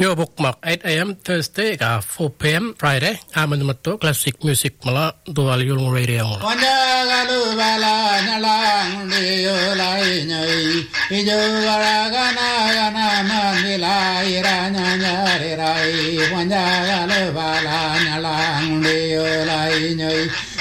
Yo bookmark 8 a.m. Thursday ka 4 p.m. Friday. Aman mato classic music mala dual yung radio mo. Wanja galu bala nyalang diyo lai nyai. Ijo waragana yana manila iranya nyari rai. Wanja galu bala nyalang diyo lai nyai.